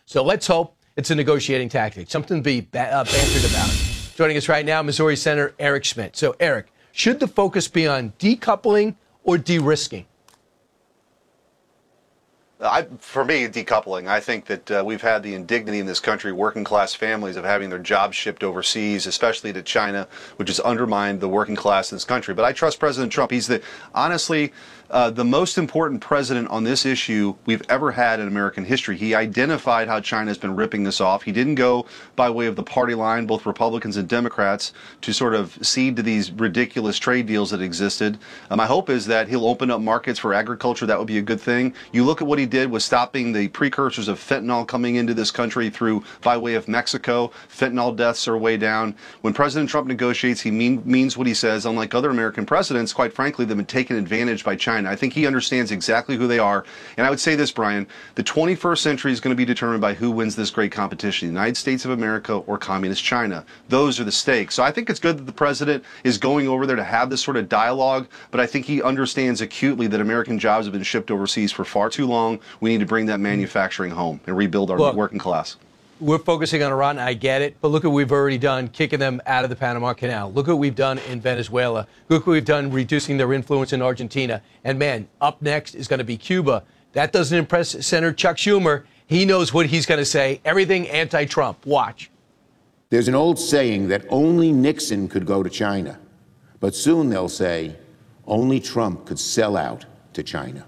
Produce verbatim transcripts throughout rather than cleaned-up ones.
So let's hope it's a negotiating tactic, something to be ba- uh, bantered about. Joining us right now, Missouri Senator Eric Schmitt. So, Eric, should the focus be on decoupling or de-risking? I, for me, decoupling. I think that uh, we've had the indignity in this country, working class families, of having their jobs shipped overseas, especially to China, which has undermined the working class in this country. But I trust President Trump. He's the, honestly, uh, the most important president on this issue we've ever had in American history. He identified how China has been ripping this off. He didn't go by way of the party line, both Republicans and Democrats, to sort of cede to these ridiculous trade deals that existed. Uh, my hope is that he'll open up markets for agriculture. That would be a good thing. You look at what he did with stopping the precursors of fentanyl coming into this country through by way of Mexico. Fentanyl deaths are way down. When President Trump negotiates, he mean, means what he says. Unlike other American presidents, quite frankly, they've been taken advantage by China. I think he understands exactly who they are. And I would say this, Brian, the twenty-first century is going to be determined by who wins this great competition, the United States of America or communist China. Those are the stakes. So I think it's good that the president is going over there to have this sort of dialogue, but I think he understands acutely that American jobs have been shipped overseas for far too long. We need to bring that manufacturing home and rebuild our Look, working class. We're focusing on Iran, I get it, but look what we've already done, kicking them out of the Panama Canal. Look what we've done in Venezuela. Look what we've done reducing their influence in Argentina. And, man, up next is going to be Cuba. That doesn't impress Senator Chuck Schumer. He knows what he's going to say. Everything anti-Trump. Watch. There's an old saying that only Nixon could go to China, but soon they'll say only Trump could sell out to China.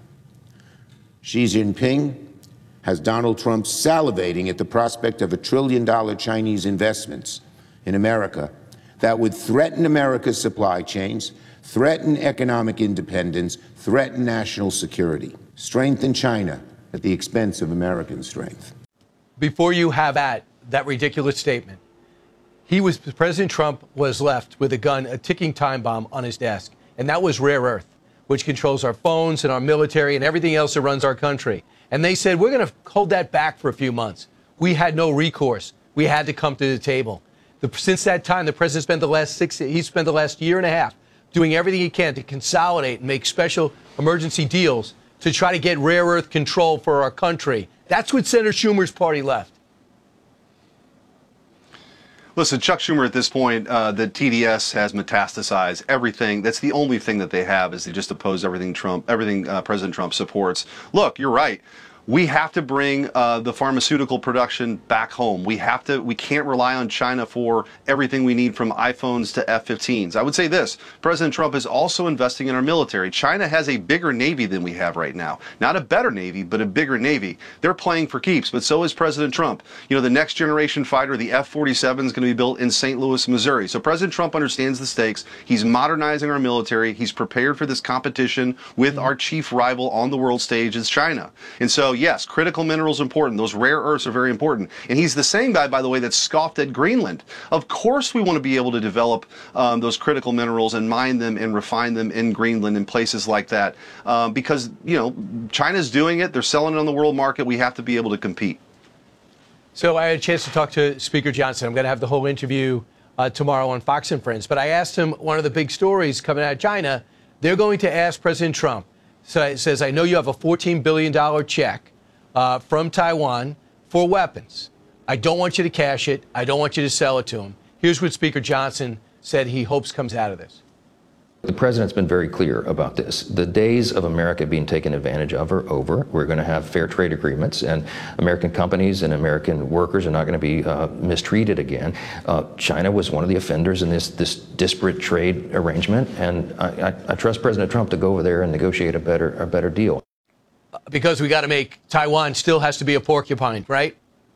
Xi Jinping has Donald Trump salivating at the prospect of a trillion dollar Chinese investments in America that would threaten America's supply chains, threaten economic independence, threaten national security, strengthen China at the expense of American strength. Before you have at that ridiculous statement, he was President Trump was left with a gun, a ticking time bomb on his desk, and that was rare earth, which controls our phones and our military and everything else that runs our country. And they said, we're going to hold that back for a few months. We had no recourse. We had to come to the table. The, since that time, the president spent the last six, he spent the last year and a half doing everything he can to consolidate and make special emergency deals to try to get rare earth control for our country. That's what Senator Schumer's party left. Listen, Chuck Schumer, at this point, uh, the T D S has metastasized everything. That's the only thing that they have, is they just oppose everything Trump, everything uh, President Trump supports. Look, you're right. We have to bring uh, the pharmaceutical production back home. We have to. We can't rely on China for everything we need, from iPhones to F fifteens. I would say this: President Trump is also investing in our military. China has a bigger Navy than we have right now. Not a better Navy, but a bigger Navy. They're playing for keeps, but so is President Trump. You know, the next generation fighter, the F forty-seven, is going to be built in Saint Louis, Missouri. So President Trump understands the stakes. He's modernizing our military. He's prepared for this competition with our chief rival on the world stage, is China. And so, yes, critical minerals are important. Those rare earths are very important. And he's the same guy, by the way, that scoffed at Greenland. Of course we want to be able to develop um, those critical minerals and mine them and refine them in Greenland and places like that. Um, because, you know, China's doing it. They're selling it on the world market. We have to be able to compete. So I had a chance to talk to Speaker Johnson. I'm going to have the whole interview uh, tomorrow on Fox and Friends. But I asked him one of the big stories coming out of China. They're going to ask President Trump. So it says, I know you have a fourteen billion dollars check Uh, from Taiwan for weapons. I don't want you to cash it. I don't want you to sell it to him. Here's what Speaker Johnson said he hopes comes out of this. The president's been very clear about this. The days of America being taken advantage of are over. We're going to have fair trade agreements, and American companies and American workers are not going to be uh, mistreated again. Uh, China was one of the offenders in this, this disparate trade arrangement, and I, I, I trust President Trump to go over there and negotiate a better, a better deal. Because we got to make Taiwan still has to be a porcupine, right?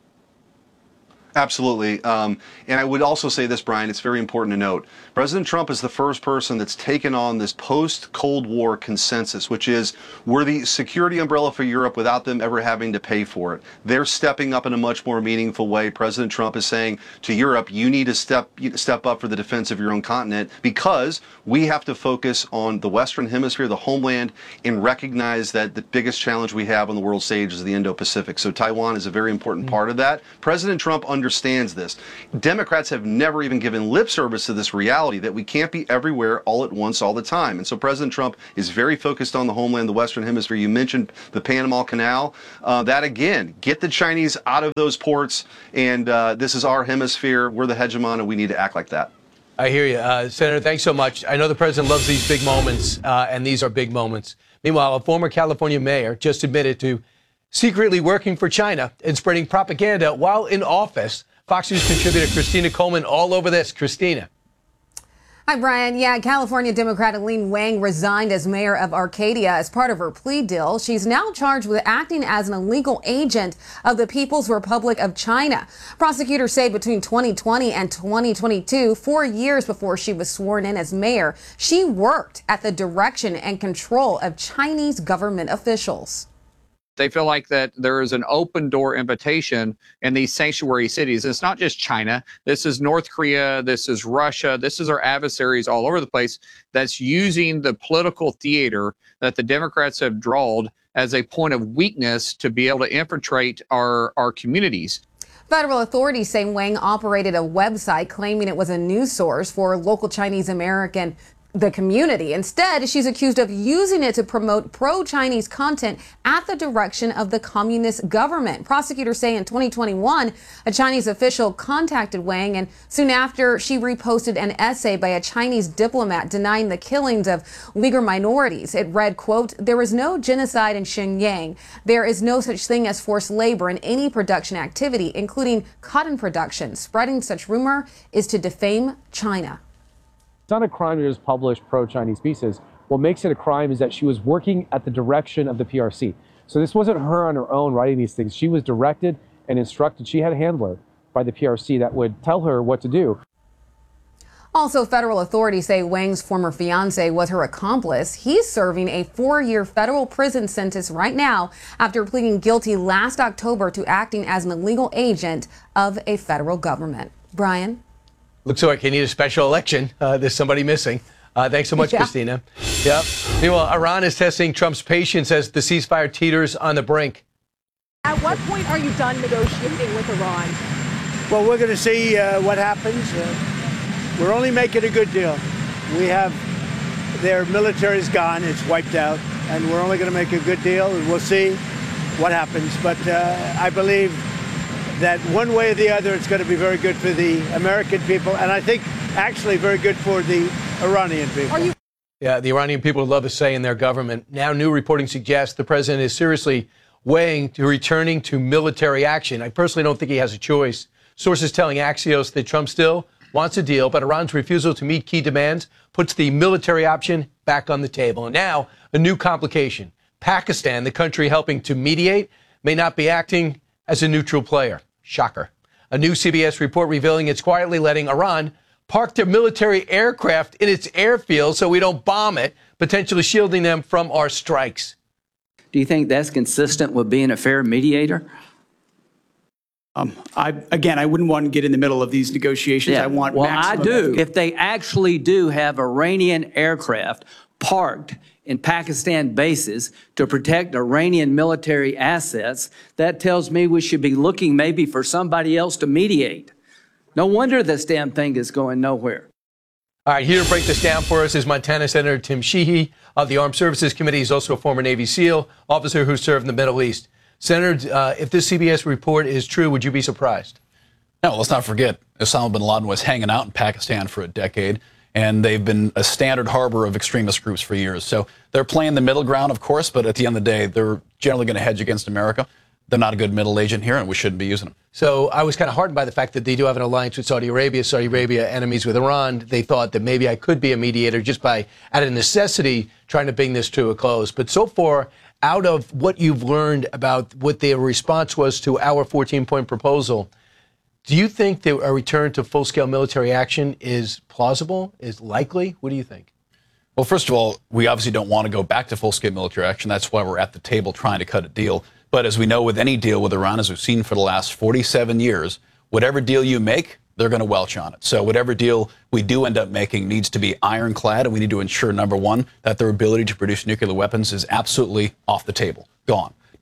Absolutely. Um, and I would also say this, Brian, it's very important to note. President Trump is the first person that's taken on this post-Cold War consensus, which is we're the security umbrella for Europe without them ever having to pay for it. They're stepping up in a much more meaningful way. President Trump is saying to Europe, you need to step, step up for the defense of your own continent, because we have to focus on the Western Hemisphere, the homeland, and recognize that the biggest challenge we have on the world stage is the Indo-Pacific. So Taiwan is a very important part of that. President Trump understands understands this. Democrats have never even given lip service to this reality that we can't be everywhere all at once all the time. And so President Trump is very focused on the homeland, the Western Hemisphere. You mentioned the Panama Canal. Uh, that, again, get the Chinese out of those ports. And uh, this is our hemisphere. We're the hegemon, and we need to act like that. I hear you. Uh, Senator, thanks so much. I know the president loves these big moments, uh, and these are big moments. Meanwhile, a former California mayor just admitted to secretly working for China and spreading propaganda while in office. Fox News contributor Christina Coleman all over this. Christina. Hi, Brian. Yeah, California Democrat Eileen Wang resigned as mayor of Arcadia as part of her plea deal. She's now charged with acting as an illegal agent of the People's Republic of China. Prosecutors say between twenty twenty and twenty twenty-two, four years before she was sworn in as mayor, she worked at the direction and control of Chinese government officials. They feel like that there is an open door invitation in these sanctuary cities. It's not just China. This is North Korea. This is Russia. This is our adversaries all over the place that's using the political theater that the Democrats have drawn as a point of weakness to be able to infiltrate our, our communities. Federal authorities say Wang operated a website claiming it was a news source for local Chinese American the community. Instead, she's accused of using it to promote pro-Chinese content at the direction of the communist government. Prosecutors say in twenty twenty-one, a Chinese official contacted Wang, and soon after, she reposted an essay by a Chinese diplomat denying the killings of Uyghur minorities. It read, quote, "There is no genocide in Xinjiang. There is no such thing as forced labor in any production activity, including cotton production. Spreading such rumor is to defame China." It's not a crime to just publish pro-Chinese pieces. What makes it a crime is that she was working at the direction of the P R C. So this wasn't her on her own writing these things. She was directed and instructed. She had a handler by the P R C that would tell her what to do. Also, federal authorities say Wang's former fiance was her accomplice. He's serving a four-year federal prison sentence right now after pleading guilty last October to acting as an illegal agent of a federal government. Brian? Looks like you need a special election. Uh, there's somebody missing. Uh, thanks so much, yeah. Christina. Yep. Meanwhile, Iran is testing Trump's patience as the ceasefire teeters on the brink. At what point are you done negotiating with Iran? Well, we're going to see uh, what happens. Uh, we're only making a good deal. We have their military's gone. It's wiped out. And we're only going to make a good deal. And we'll see what happens. But uh, I believe that one way or the other, it's going to be very good for the American people, and I think actually very good for the Iranian people. Are you- yeah, the Iranian people would love a say in their government. Now, new reporting suggests the president is seriously weighing to returning to military action. I personally don't think he has a choice. Sources telling Axios that Trump still wants a deal, but Iran's refusal to meet key demands puts the military option back on the table. And now, a new complication. Pakistan, the country helping to mediate, may not be acting as a neutral player. Shocker. A new C B S report revealing it's quietly letting Iran park their military aircraft in its airfield so we don't bomb it, potentially shielding them from our strikes. Do you think that's consistent with being a fair mediator? Um, I, again, I wouldn't want to get in the middle of these negotiations. Yeah. I want well, maximum I do. efficacy. If they actually do have Iranian aircraft parked in Pakistan bases to protect Iranian military assets, that tells me we should be looking maybe for somebody else to mediate. No wonder this damn thing is going nowhere. All right, here to break this down for us is Montana Senator Tim Sheehy of the Armed Services Committee. He's also a former Navy SEAL officer who served in the Middle East. Senator, uh, if this C B S report is true, would you be surprised? No, let's not forget, Osama bin Laden was hanging out in Pakistan for a decade, and they've been a standard harbor of extremist groups for years. So they're playing the middle ground, of course, but at the end of the day, they're generally going to hedge against America. They're not a good middle agent here, and we shouldn't be using them. So I was kind of heartened by the fact that they do have an alliance with Saudi Arabia. Saudi Arabia enemies with Iran. They thought that maybe I could be a mediator just by, out of necessity, trying to bring this to a close. But so far, out of what you've learned about what their response was to our fourteen-point proposal, do you think that a return to full-scale military action is plausible, is likely? What do you think? Well, first of all, we obviously don't want to go back to full-scale military action. That's why we're at the table trying to cut a deal. But as we know with any deal with Iran, as we've seen for the last forty-seven years, whatever deal you make, they're going to welch on it. So whatever deal we do end up making needs to be ironclad, and we need to ensure, number one, that their ability to produce nuclear weapons is absolutely off the table, gone.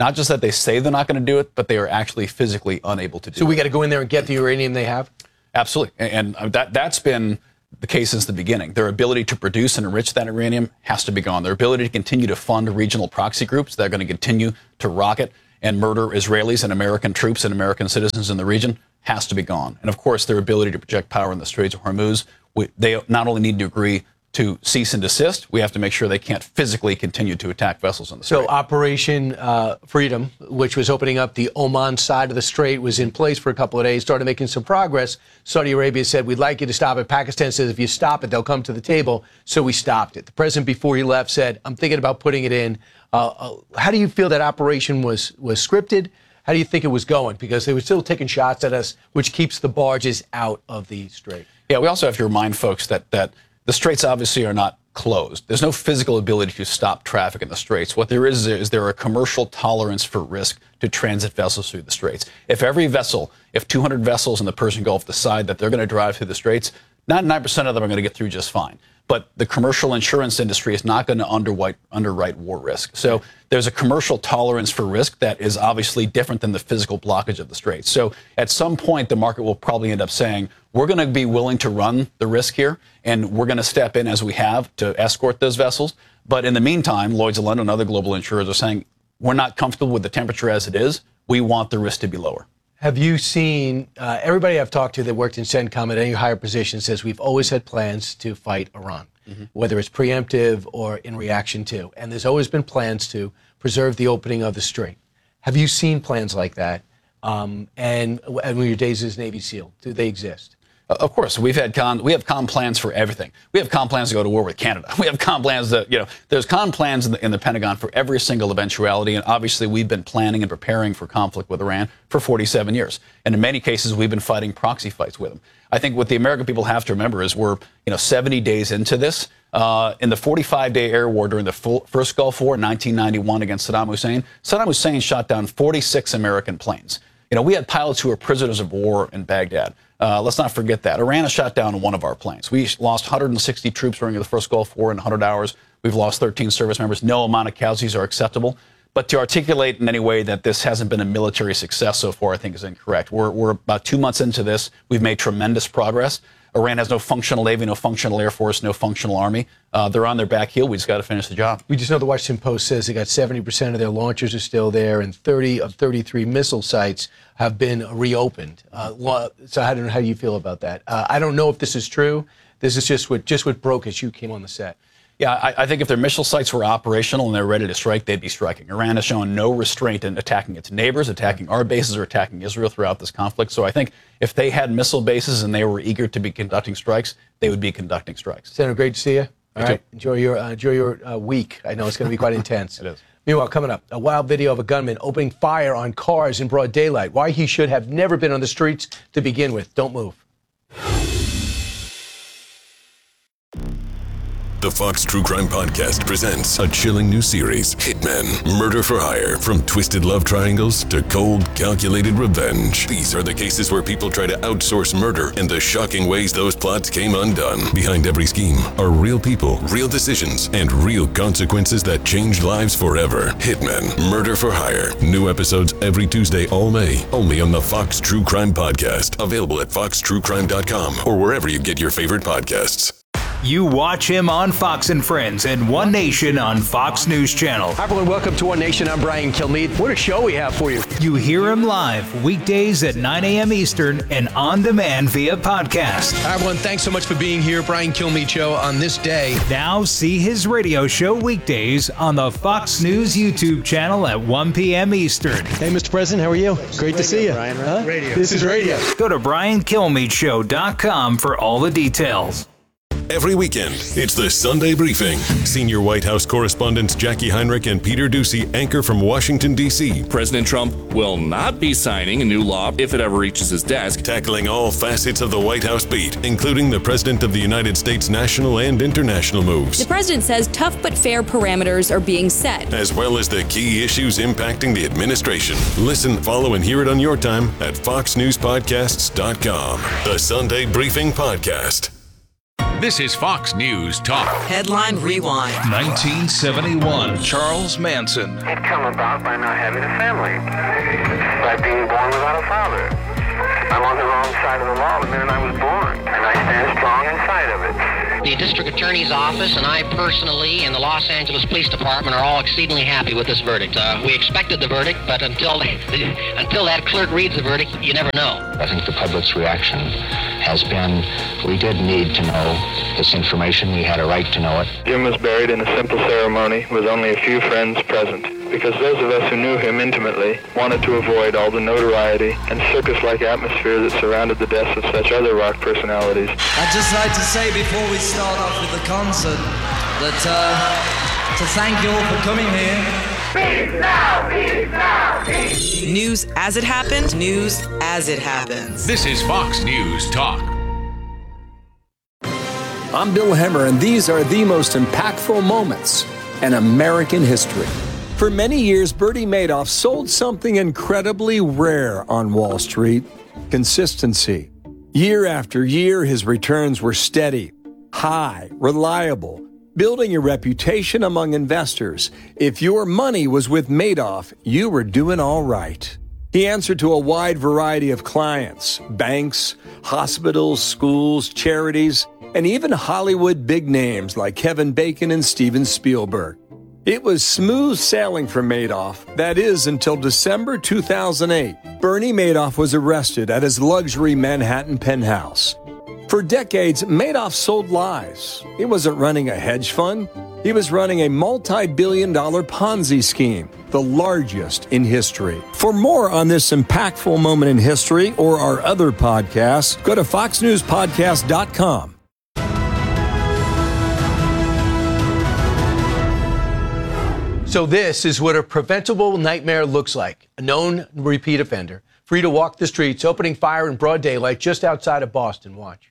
Not just that they say they're not going to do it, but they are actually physically unable to do it. So we got to go in there and get the uranium they have? Absolutely. And, and that, that's been the case since the beginning. Their ability to produce and enrich that uranium has to be gone. Their ability to continue to fund regional proxy groups that are going to continue to rocket and murder Israelis and American troops and American citizens in the region has to be gone. And, of course, their ability to project power in the Straits of Hormuz, we, they not only need to agree to cease and desist, we have to make sure they can't physically continue to attack vessels in the Strait. So Operation uh, Freedom, which was opening up the Oman side of the Strait, was in place for a couple of days, started making some progress. Saudi Arabia said, we'd like you to stop it. Pakistan says, if you stop it, they'll come to the table. So we stopped it. The president, before he left, said, I'm thinking about putting it in. Uh, uh, how do you feel that operation was, was scripted? How do you think it was going? Because they were still taking shots at us, which keeps the barges out of the Strait. Yeah, we also have to remind folks that that the Straits obviously are not closed. There's no physical ability to stop traffic in the Straits. What there is is there a commercial tolerance for risk to transit vessels through the Straits. If every vessel, if two hundred vessels in the Persian Gulf decide that they're going to drive through the Straits, ninety-nine percent of them are going to get through just fine. But the commercial insurance industry is not going to underwrite, underwrite war risk. So there's a commercial tolerance for risk that is obviously different than the physical blockage of the Straits. So at some point, the market will probably end up saying, we're going to be willing to run the risk here, and we're going to step in as we have to escort those vessels. But in the meantime, Lloyd's of London and other global insurers are saying, we're not comfortable with the temperature as it is. We want the risk to be lower. Have you seen, uh, everybody I've talked to that worked in CENTCOM at any higher position says we've always had plans to fight Iran, mm-hmm. whether it's preemptive or in reaction to. And there's always been plans to preserve the opening of the Strait. Have you seen plans like that? Um, and, and when your days as Navy SEAL, do they exist? Of course, we've had con, we have con plans for everything. We have con plans to go to war with Canada. We have con plans that, you know, there's con plans in the, in the Pentagon for every single eventuality. And obviously, we've been planning and preparing for conflict with Iran for forty-seven years. And in many cases, we've been fighting proxy fights with them. I think what the American people have to remember is we're, you know, seventy days into this. Uh, in the forty-five day air war during the full, first Gulf War in nineteen ninety-one against Saddam Hussein, Saddam Hussein shot down forty-six American planes. You know, we had pilots who were prisoners of war in Baghdad. Uh, let's not forget that. Iran has shot down one of our planes. We lost one hundred sixty troops during the first Gulf War in one hundred hours. We've lost thirteen service members. No amount of casualties are acceptable. But to articulate in any way that this hasn't been a military success so far, I think is incorrect. We're, we're about two months into this. We've made tremendous progress. Iran has no functional Navy, no functional Air Force, no functional Army. Uh, they're on their back heel. We just got to finish the job. We just know the Washington Post says they got seventy percent of their launchers are still there, and thirty of thirty-three missile sites have been reopened. Uh, so I don't know how you feel about that. Uh, I don't know if this is true. This is just what just what broke as you came on the set. Yeah, I, I think if their missile sites were operational and they're ready to strike, they'd be striking. Iran has shown no restraint in attacking its neighbors, attacking our bases, or attacking Israel throughout this conflict. So I think if they had missile bases and they were eager to be conducting strikes, they would be conducting strikes. Senator, great to see you. All you right, too. enjoy your uh, enjoy your uh, week. I know it's going to be quite intense. It is. Meanwhile, coming up, a wild video of a gunman opening fire on cars in broad daylight. Why he should have never been on the streets to begin with. Don't move. The Fox True Crime Podcast presents a chilling new series, Hitmen, Murder for Hire. From twisted love triangles to cold, calculated revenge. These are the cases where people try to outsource murder and the shocking ways those plots came undone. Behind every scheme are real people, real decisions, and real consequences that change lives forever. Hitmen, Murder for Hire. New episodes every Tuesday all May, only on the Fox True Crime Podcast. Available at fox true crime dot com or wherever you get your favorite podcasts. You watch him on Fox and Friends and One Nation on Fox News Channel. Hi, everyone. Welcome to One Nation. I'm Brian Kilmeade. What a show we have for you. You hear him live weekdays at nine a.m. Eastern and on demand via podcast. Hi, everyone. Thanks so much for being here. Brian Kilmeade Show on this day. Now see his radio show weekdays on the Fox News YouTube channel at one p.m. Eastern. Hey, Mister President. How are you? Great to see you. Brian, right? Huh? Radio. This is radio. Go to brian kilmeade show dot com for all the details. Every weekend, it's the Sunday Briefing. Senior White House correspondents Jackie Heinrich and Peter Doocy anchor from Washington, D C President Trump will not be signing a new law if it ever reaches his desk. Tackling all facets of the White House beat, including the President of the United States national and international moves. The president says tough but fair parameters are being set, as well as the key issues impacting the administration. Listen, follow, and hear it on your time at fox news podcasts dot com. The Sunday Briefing Podcast. This is Fox News Talk. Headline Rewind. nineteen seventy-one. Charles Manson. It come about by not having a family, by being born without a father. I'm on the wrong side of the law the minute I was born, and I stand strong inside of it. The district attorney's office and I personally and the Los Angeles Police Department are all exceedingly happy with this verdict. Uh, we expected the verdict, but until the, until that clerk reads the verdict, you never know. I think the public's reaction has been, we did need to know this information. We had a right to know it. Jim was buried in a simple ceremony with only a few friends present, because those of us who knew him intimately wanted to avoid all the notoriety and circus-like atmosphere that surrounded the deaths of such other rock personalities. I'd just like to say before we start off with the concert that uh, to thank you all for coming here. Peace now, peace now, peace. News as it happened, news as it happens. This is Fox News Talk. I'm Bill Hemmer, and these are the most impactful moments in American history. For many years, Bernie Madoff sold something incredibly rare on Wall Street: consistency. Year after year, his returns were steady, high, reliable, building a reputation among investors. If your money was with Madoff, you were doing all right. He answered to a wide variety of clients: banks, hospitals, schools, charities, and even Hollywood big names like Kevin Bacon and Steven Spielberg. It was smooth sailing for Madoff, that is, until December two thousand eight. Bernie Madoff was arrested at his luxury Manhattan penthouse. For decades, Madoff sold lies. He wasn't running a hedge fund. He was running a multi-billion dollar Ponzi scheme, the largest in history. For more on this impactful moment in history or our other podcasts, go to fox news podcast dot com. So this is what a preventable nightmare looks like. A known repeat offender, free to walk the streets, opening fire in broad daylight just outside of Boston. Watch.